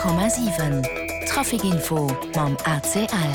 100,7 Trafikinfo mam ACL.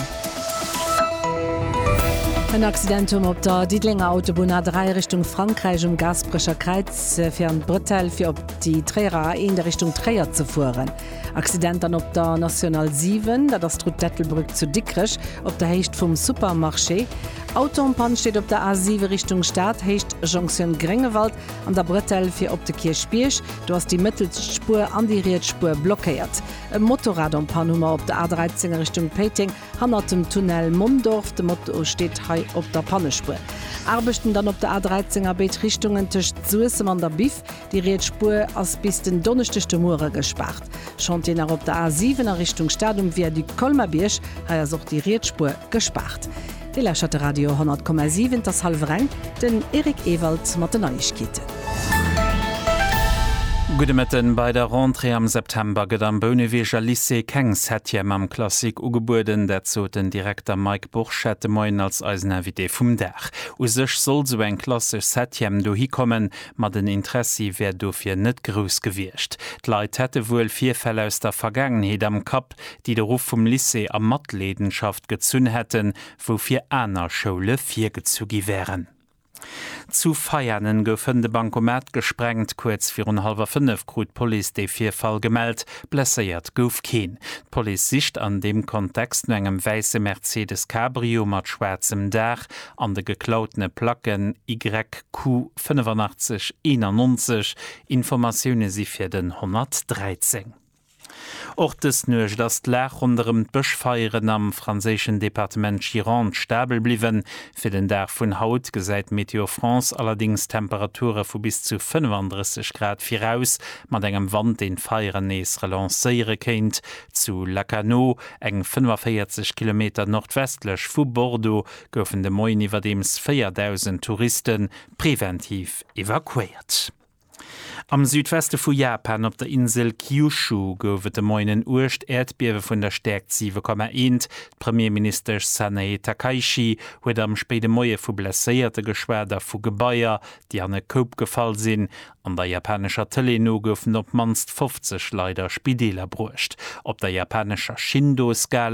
Ein Accidentum op der Diedlinger Autobahn A3 Richtung Frankreich Gasbrecher Kreiz fir Brüssel fir op die Träger in der Richtung Träger zu fuhren. Accident an op der National 7, da das Trudettelbrück zu Dickrich, op der Hecht vom Supermarché. Autoumpan steht op der A7 Richtung Stadt, Hecht Jonction Grengewald an der Brüssel fir op de Kirchbiersch. Du hast die Mittelspur an die Riedspur blockiert. Ein Motorradumpanummer op der A13 Richtung Peting, hanner dem Tunnel Mundorf, de Motto steht hei op der Pannespur. Arbechten dann op der A13er Beet Richtungen tischcht Suessem an der Bif, die Riedspur as bis den donnerstechte Mure gespart. Schon den op der A7er Richtung Stadium via die Kolmerbiersch ha soch die Riedspur gespart. Die Lächerte Radio 100,7 das Halvereng, den Erik Ewald mat den Neuigkeiten. Gudemeten bei der Rentrée am September gët am Böneweger Lycée Kengs hetjem am Klassik ugeburden, dat zo den Direktor Mike Burchette moin als Eisenvité vum Dach. U sech soll so eng klassisch Setjem do hikommen, mat den Interessi wär dofir net grus gewircht. D'Leit hätte wohl 4 Fälle aus der Vergangenheet am Kap, die de Ruf vum Lycée a Matledenschaft gezünn hätten, wo fir aner Schoule 4 gezugi wären. Zu Feiernen goufen de Bankomat gesprengt, kurz vir 4:30 krut Police de 4 Fall gemeldt, blessiert gouf keen. Police sicht an dem Kontext no engem weisse Mercedes Cabrio mat schwarzem Dach an de geklautene Placken YQ 8591, Informationune si fir den 113. Ortes nuch dat Lach unterm Bëchfeieren am franzéschen Departement Gironde stabel bliwen, fir den Dach vun Haut gesäit Meteo France allerdings Temperature vu bis zu 35 Grad viraus, mat engem Wand den Feieren nees relancéiere kéint. Zu Lacanau, eng 45 km nordwestlech vu Bordeaux, goufen de Moin iwwer dems 4.000 Touristen präventiv evakuiert. Am Südweste vu Japan op der Insel Kyushu goufet de Moinen Urcht Erdbiewe vun der Stärk 7,1. Premierminister Sanae Takaichi huet am spede Moie vu blesséierte Geschwerder vu Gebäier, die an e Koop gefall sinn. An der japanescher Teleno goufen op manst 50 leider Spideler brucht. Op der japanescher Shindo-Skala